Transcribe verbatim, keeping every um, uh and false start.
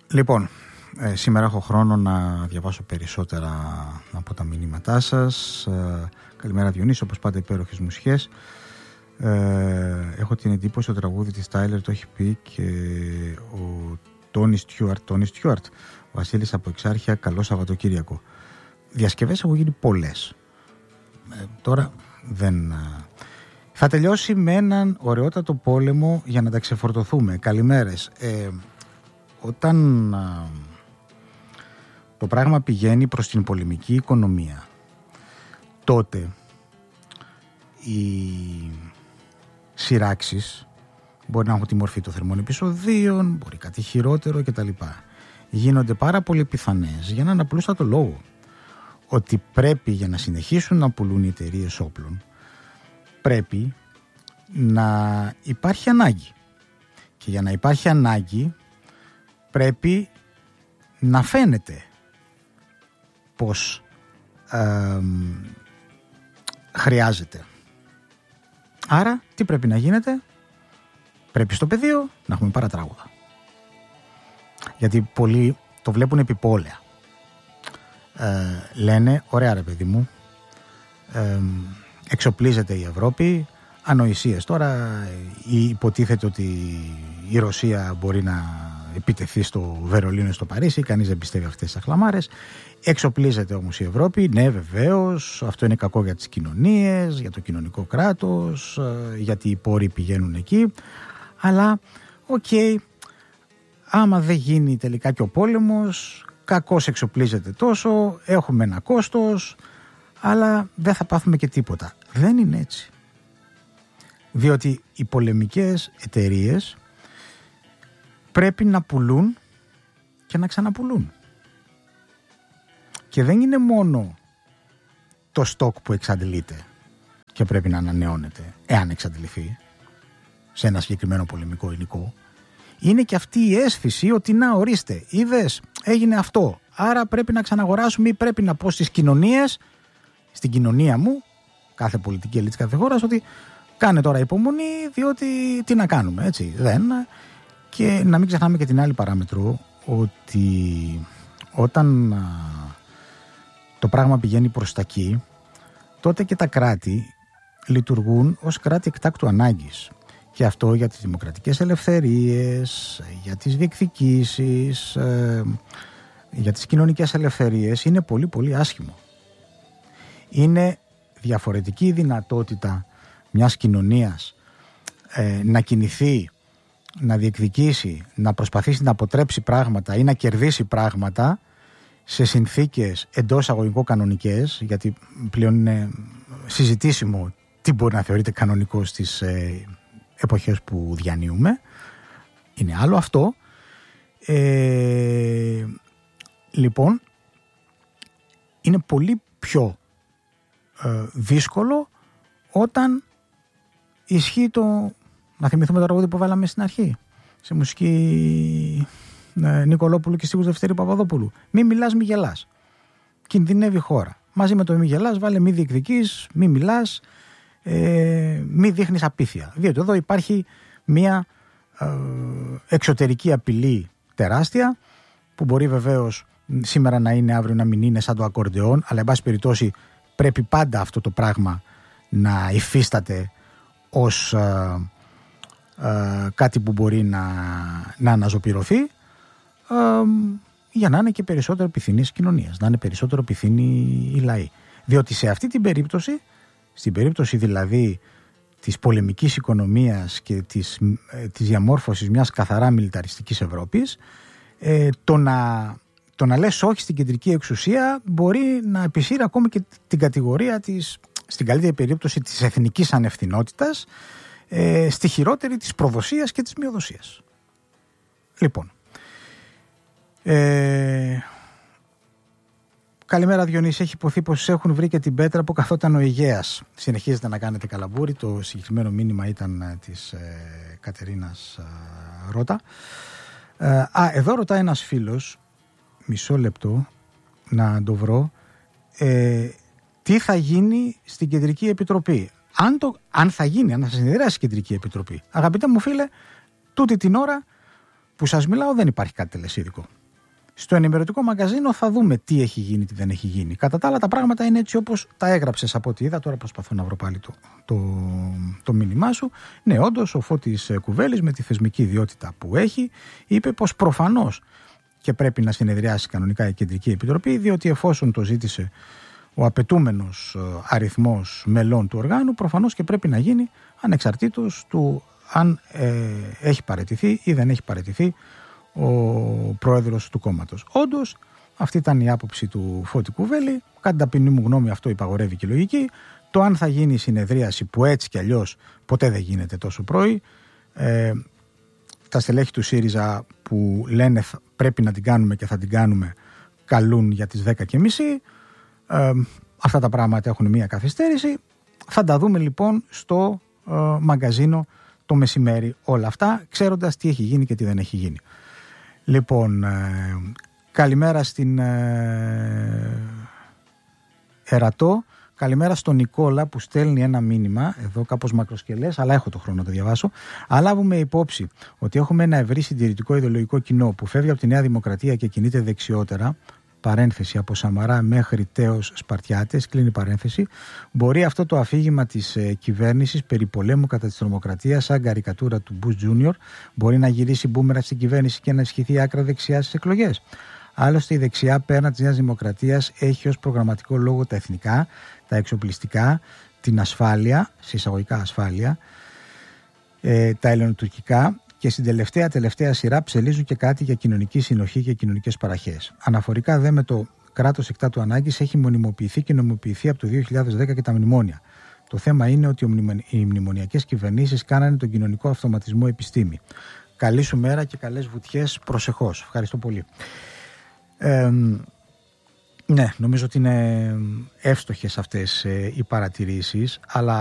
Λοιπόν, ε, σήμερα έχω χρόνο να διαβάσω περισσότερα από τα μηνύματά σας. Ε, καλημέρα Διονύση, όπως πάντα υπέροχες μουσικές. Ε, έχω την εντύπωση ότι το τραγούδι της Tyler το έχει πει και ο Τόνι Στιούαρτ. Τόνι Στιούαρτ, Βασίλης από Εξάρχεια, καλό Σαββατοκύριακο. Διασκευές έχουν γίνει πολλές. Ε, τώρα δεν... Θα τελειώσει με έναν ωραιότατο πόλεμο για να τα ξεφορτωθούμε. Καλημέρες. Ε, όταν α, το πράγμα πηγαίνει προς την πολεμική οικονομία, τότε οι σειράξεις μπορεί να έχουν τη μορφή των θερμών επεισοδίων, μπορεί κάτι χειρότερο κτλ. Γίνονται πάρα πολύ πιθανές για έναν απλούστατο λόγο, ότι πρέπει, για να συνεχίσουν να πουλούν οι εταιρείες όπλων, πρέπει να υπάρχει ανάγκη. Και για να υπάρχει ανάγκη πρέπει να φαίνεται πως ε, χρειάζεται. Άρα τι πρέπει να γίνεται? Πρέπει στο πεδίο να έχουμε παρατράγουδα. Γιατί πολλοί το βλέπουν επιπόλαια. Ε, λένε, ωραία ρε παιδί μου, ε, εξοπλίζεται η Ευρώπη, ανοησίες. Τώρα υποτίθεται ότι η Ρωσία μπορεί να επιτεθεί στο Βερολίνο, στο Παρίσι, κανείς δεν πιστεύει αυτές τις αχλαμάρες. Εξοπλίζεται όμως η Ευρώπη, ναι βεβαίως, αυτό είναι κακό για τις κοινωνίες, για το κοινωνικό κράτος, γιατί οι πόροι πηγαίνουν εκεί, αλλά οκ, okay, άμα δεν γίνει τελικά και ο πόλεμος, κακώς εξοπλίζεται τόσο, έχουμε ένα κόστος, αλλά δεν θα πάθουμε και τίποτα. Δεν είναι έτσι. Διότι οι πολεμικές εταιρείες πρέπει να πουλούν και να ξαναπουλούν. Και δεν είναι μόνο το στόκ που εξαντλείται και πρέπει να ανανεώνεται, εάν εξαντληθεί σε ένα συγκεκριμένο πολεμικό υλικό. Είναι και αυτή η αίσθηση ότι να, ορίστε, είδες, έγινε αυτό, άρα πρέπει να ξαναγοράσουμε ή πρέπει να πω στις κοινωνίες, στην κοινωνία μου, κάθε πολιτική ελίτ κάθε χώρας, ότι κάνε τώρα υπομονή, διότι τι να κάνουμε, έτσι, δεν. Και να μην ξεχνάμε και την άλλη παράμετρο, ότι όταν α, το πράγμα πηγαίνει προς τα εκεί, τότε και τα κράτη λειτουργούν ως κράτη εκτάκτου ανάγκης. Και αυτό για τις δημοκρατικές ελευθερίες, για τις διεκδικήσεις, ε, για τις κοινωνικές ελευθερίες είναι πολύ πολύ άσχημο. Είναι διαφορετική η δυνατότητα μιας κοινωνίας ε, να κινηθεί, να διεκδικήσει, να προσπαθήσει να αποτρέψει πράγματα ή να κερδίσει πράγματα σε συνθήκες εντός αγωγικών κανονικές, γιατί πλέον είναι συζητήσιμο τι μπορεί να θεωρείται κανονικό στις ε, εποχές που διανύουμε. Είναι άλλο αυτό. Ε, λοιπόν, είναι πολύ πιο ε, δύσκολο όταν ισχύει το, να θυμηθούμε το τραγούδι που βάλαμε στην αρχή, σε μουσική ε, Νικολόπουλου και στίχους Δευτέρη Παπαδόπουλου. Μη μιλάς, μη γελάς. Κινδυνεύει η χώρα. Μαζί με το μη γελάς βάλε μη διεκδικείς, μη μιλάς, ε, μη δείχνεις απίθεια. Διότι εδώ υπάρχει μια ε, εξωτερική απειλή τεράστια, που μπορεί βεβαίως σήμερα να είναι, αύριο να μην είναι, σαν το ακορντεόν, αλλά εν πάση περιπτώσει πρέπει πάντα αυτό το πράγμα να υφίσταται ως ε, ε, κάτι που μπορεί να, να αναζωπηρωθεί, ε, για να είναι και περισσότερο πυθυνής κοινωνίας, να είναι περισσότερο πυθύνοι οι λαοί. Διότι σε αυτή την περίπτωση, στην περίπτωση δηλαδή της πολεμικής οικονομίας και της, ε, της διαμόρφωσης μιας καθαρά μιλιταριστικής Ευρώπης, ε, το να... Το να λες όχι στην κεντρική εξουσία μπορεί να επισύρει ακόμη και την κατηγορία της, στην καλύτερη περίπτωση, της εθνικής ανευθυνότητας, ε, στη χειρότερη της προδοσίας και της μειοδοσίας. Λοιπόν, ε, καλημέρα Διονύση, έχει υποθεί πως έχουν βρει και την πέτρα που καθόταν ο Αιγαίας. Συνεχίζετε να κάνετε καλαμπούρι, το συγκεκριμένο μήνυμα ήταν της ε, Κατερίνας ε, Ρώτα. Ε, α, εδώ ρωτάει ένας φίλος, μισό λεπτό να το βρω, ε, τι θα γίνει στην Κεντρική Επιτροπή. Αν, το, αν θα γίνει, αν θα συνεδριάσει η Κεντρική Επιτροπή. Αγαπητέ μου φίλε, τούτη την ώρα που σας μιλάω δεν υπάρχει κάτι τελεσίδικο. Στο ενημερωτικό μαγκαζίνο θα δούμε τι έχει γίνει, τι δεν έχει γίνει. Κατά τα άλλα, τα πράγματα είναι έτσι όπως τα έγραψες από ό,τι είδα. Τώρα προσπαθώ να βρω πάλι το, το, το μήνυμά σου. Ναι, όντως, ο Φώτης Κουβέλης, με τη θεσμική ιδιότητα που έχει, είπε πως προφανώς και πρέπει να συνεδριάσει κανονικά η Κεντρική Επιτροπή, διότι εφόσον το ζήτησε ο απαιτούμενος αριθμός μελών του οργάνου, προφανώς και πρέπει να γίνει ανεξαρτήτως του αν ε, έχει παραιτηθεί ή δεν έχει παραιτηθεί ο πρόεδρος του κόμματος. Όντως, αυτή ήταν η άποψη του Φώτη Κουβέλη. Κατά την ταπεινή μου γνώμη, αυτό υπαγορεύει και η λογική. Το αν θα γίνει η συνεδρίαση, που έτσι κι αλλιώς ποτέ δεν γίνεται τόσο πρωί, ε, τα στελέχη του ΣΥΡΙΖΑ που λένε πρέπει να την κάνουμε και θα την κάνουμε, καλούν για τις δέκα και μισή. Ε, αυτά τα πράγματα έχουν μία καθυστέρηση. Θα τα δούμε λοιπόν στο ε, μαγκαζίνο το μεσημέρι όλα αυτά, ξέροντας τι έχει γίνει και τι δεν έχει γίνει. Λοιπόν, ε, καλημέρα στην ε, Ερατό, καλημέρα στον Νικόλα που στέλνει ένα μήνυμα, εδώ κάπως μακροσκελές, αλλά έχω το χρόνο να το διαβάσω. Αλλά λάβουμε υπόψη ότι έχουμε ένα ευρύ συντηρητικό ιδεολογικό κοινό που φεύγει από τη Νέα Δημοκρατία και κινείται δεξιότερα, παρένθεση από Σαμαρά μέχρι τέος Σπαρτιάτες, κλείνει παρένθεση, μπορεί αυτό το αφήγημα της ε, κυβέρνησης περί πολέμου κατά της τρομοκρατίας, σαν καρικατούρα του Μπούς Τζούνιορ, μπορεί να γυρίσει μπούμερα στην κυβέρνηση και να ισχυθεί άκρα δεξιά στις εκλογές. Άλλωστε, η δεξιά πέραν της Νέας Δημοκρατίας έχει ως προγραμματικό λόγο τα εθνικά, τα εξοπλιστικά, την ασφάλεια, συσσαγωγικά ασφάλεια, ε, τα ελληνοτουρκικά. Και στην τελευταία τελευταία σειρά ψελίζουν και κάτι για κοινωνική συνοχή και κοινωνικές παραχές. Αναφορικά δε με το κράτος εκτά του ανάγκης, έχει μονιμοποιηθεί και νομιμοποιηθεί από το δύο χιλιάδες δέκα και τα μνημόνια. Το θέμα είναι ότι οι μνημονιακές κυβερνήσεις κάνανε τον κοινωνικό αυτοματισμό επιστήμη. Καλή σου μέρα και καλές βουτιές προσεχώς. Ευχαριστώ πολύ. Ε, ναι, νομίζω ότι είναι εύστοχες αυτές οι παρατηρήσεις, αλλά